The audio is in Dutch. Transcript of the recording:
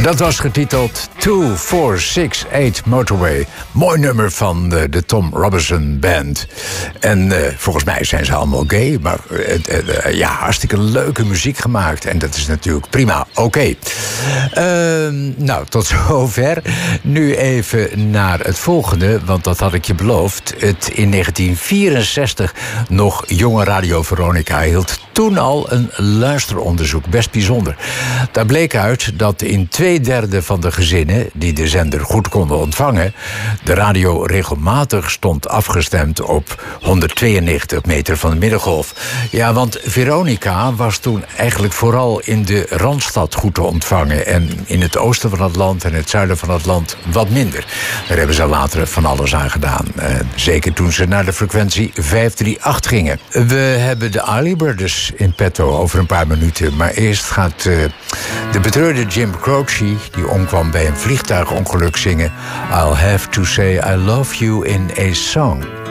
Dat was getiteld 2468 Motorway. Mooi nummer van de Tom Robinson Band. En volgens mij zijn ze allemaal gay. Maar ja, hartstikke leuke muziek gemaakt. En dat is natuurlijk prima. Oké. Nou, tot zover. Nu even naar het volgende. Want dat had ik je beloofd. Het in 1964 nog jonge Radio Veronica hield toen al een luisteronderzoek. Best bijzonder. Daar bleek uit dat in 2/3 van de gezinnen die de zender goed konden ontvangen, de radio regelmatig stond afgestemd op 192 meter van de middengolf. Ja, want Veronica was toen eigenlijk vooral in de Randstad goed te ontvangen. En in het oosten van het land en het zuiden van het land wat minder. Daar hebben ze later van alles aan gedaan. Zeker toen ze naar de frequentie 538 gingen. We hebben de Ali Brothers in petto over een paar minuten. Maar eerst gaat de betreurde Jim Croce, die omkwam bij een vliegtuigongeluk, zingen I'll have to say I love you in a song.